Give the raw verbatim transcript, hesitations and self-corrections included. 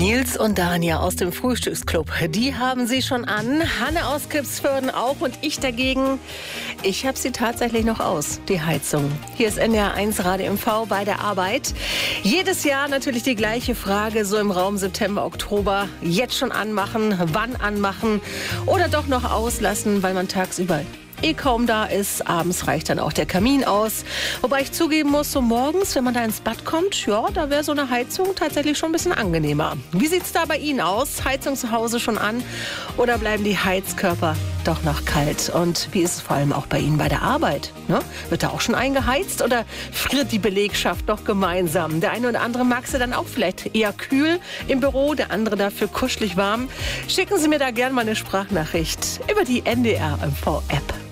Nils und Dania aus dem Frühstücksclub, die haben sie schon an. Hanne aus Kipsförden auch und ich dagegen, ich habe sie tatsächlich noch aus, die Heizung. Hier ist N D R eins Radio M V bei der Arbeit. Jedes Jahr natürlich die gleiche Frage, so im Raum September, Oktober. Jetzt schon anmachen, wann anmachen oder doch noch auslassen, weil man tagsüber eh kaum da ist. Abends reicht dann auch der Kamin aus. Wobei ich zugeben muss, so morgens, wenn man da ins Bad kommt, ja, da wäre so eine Heizung tatsächlich schon ein bisschen angenehmer. Wie sieht's da bei Ihnen aus? Heizung zu Hause schon an? Oder bleiben die Heizkörper doch noch kalt? Und wie ist es vor allem auch bei Ihnen bei der Arbeit? Ne? Wird da auch schon eingeheizt oder friert die Belegschaft doch gemeinsam? Der eine oder andere mag sie dann auch vielleicht eher kühl im Büro, der andere dafür kuschelig warm. Schicken Sie mir da gerne mal eine Sprachnachricht über die N D R M V App.